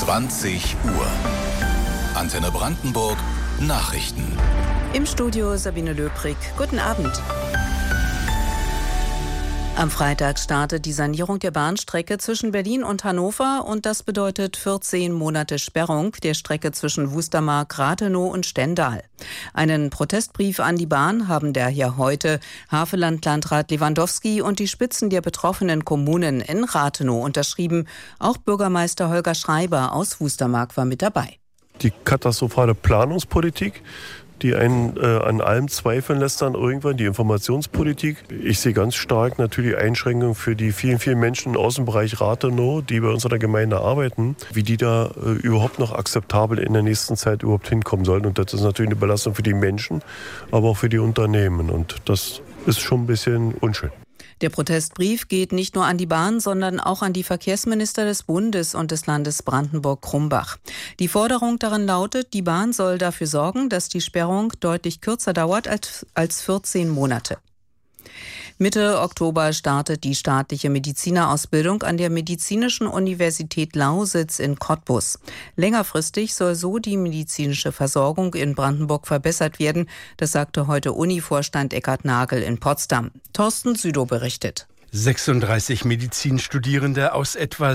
20 Uhr. Antenne Brandenburg Nachrichten. Im Studio Sabine Löbrig. Guten Abend. Am Freitag startet die Sanierung der Bahnstrecke zwischen Berlin und Hannover und das bedeutet 14 Monate Sperrung der Strecke zwischen Wustermark, Rathenow und Stendal. Einen Protestbrief an die Bahn haben daher heute Havelland-Landrat Lewandowski und die Spitzen der betroffenen Kommunen in Rathenow unterschrieben. Auch Bürgermeister Holger Schreiber aus Wustermark war mit dabei. Die katastrophale Planungspolitik, die einen an allem zweifeln lässt dann irgendwann, die Informationspolitik. Ich sehe ganz stark natürlich Einschränkungen für die vielen, vielen Menschen im Außenbereich Rathenow, die bei uns in der Gemeinde arbeiten, wie die da überhaupt noch akzeptabel in der nächsten Zeit überhaupt hinkommen sollen. Und das ist natürlich eine Belastung für die Menschen, aber auch für die Unternehmen. Und das ist schon ein bisschen unschön. Der Protestbrief geht nicht nur an die Bahn, sondern auch an die Verkehrsminister des Bundes und des Landes Brandenburg-Krumbach. Die Forderung darin lautet, die Bahn soll dafür sorgen, dass die Sperrung deutlich kürzer dauert als 14 Monate. Mitte Oktober startet die staatliche Medizinerausbildung an der Medizinischen Universität Lausitz in Cottbus. Längerfristig soll so die medizinische Versorgung in Brandenburg verbessert werden. Das sagte heute Uni-Vorstand Eckhard Nagel in Potsdam. Thorsten Südow berichtet. 36 Medizinstudierende aus etwa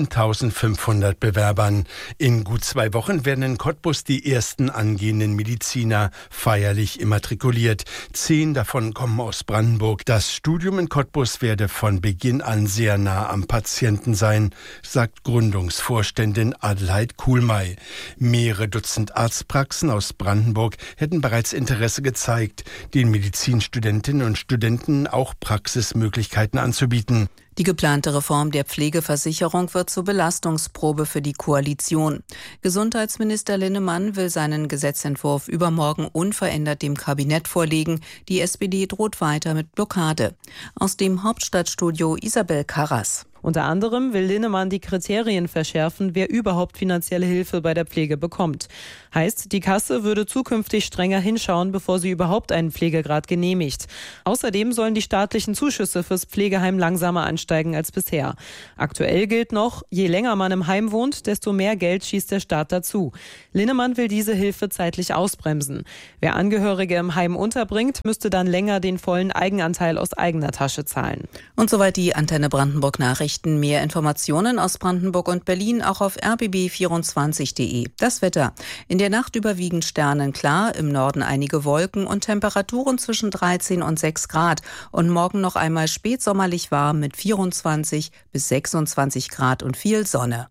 7.500 Bewerbern. In gut 2 Wochen werden in Cottbus die ersten angehenden Mediziner feierlich immatrikuliert. 10 davon kommen aus Brandenburg. Das Studium in Cottbus werde von Beginn an sehr nah am Patienten sein, sagt Gründungsvorständin Adelheid Kuhlmey. Mehrere Dutzend Arztpraxen aus Brandenburg hätten bereits Interesse gezeigt, den Medizinstudentinnen und Studenten auch Praxismöglichkeiten anzubieten. Die geplante Reform der Pflegeversicherung wird zur Belastungsprobe für die Koalition. Gesundheitsminister Linnemann will seinen Gesetzentwurf übermorgen unverändert dem Kabinett vorlegen. Die SPD droht weiter mit Blockade. Aus dem Hauptstadtstudio Isabel Karras. Unter anderem will Linnemann die Kriterien verschärfen, wer überhaupt finanzielle Hilfe bei der Pflege bekommt. Heißt, die Kasse würde zukünftig strenger hinschauen, bevor sie überhaupt einen Pflegegrad genehmigt. Außerdem sollen die staatlichen Zuschüsse fürs Pflegeheim langsamer ansteigen als bisher. Aktuell gilt noch, je länger man im Heim wohnt, desto mehr Geld schießt der Staat dazu. Linnemann will diese Hilfe zeitlich ausbremsen. Wer Angehörige im Heim unterbringt, müsste dann länger den vollen Eigenanteil aus eigener Tasche zahlen. Und soweit die Antenne Brandenburg Nachrichten. Mehr Informationen aus Brandenburg und Berlin auch auf rbb24.de. Das Wetter. In der Nacht überwiegend sternenklar, im Norden einige Wolken und Temperaturen zwischen 13 und 6 Grad. Und morgen noch einmal spätsommerlich warm mit 24 bis 26 Grad und viel Sonne.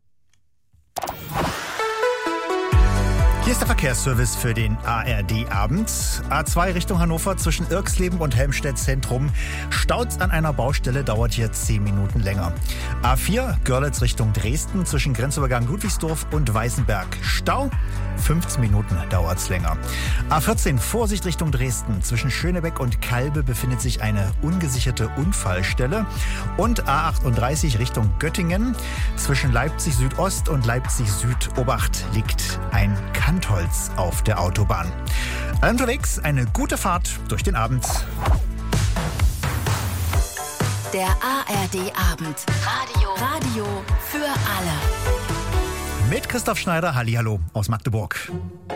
Hier ist der Verkehrsservice für den ARD-Abend. A2 Richtung Hannover zwischen Irxleben und Helmstedt Zentrum. Staut an einer Baustelle, dauert hier 10 Minuten länger. A4 Görlitz Richtung Dresden zwischen Grenzübergang Ludwigsdorf und Weißenberg. Stau, 15 Minuten dauert's länger. A14 Vorsicht Richtung Dresden. Zwischen Schönebeck und Kalbe befindet sich eine ungesicherte Unfallstelle. Und A38 Richtung Göttingen. Zwischen Leipzig Südost und Leipzig Südobacht liegt ein Kantholz auf der Autobahn. Unterwegs eine gute Fahrt durch den Abend. Der ARD-Abend. Radio für alle. Mit Christoph Schneider, hallihallo aus Magdeburg.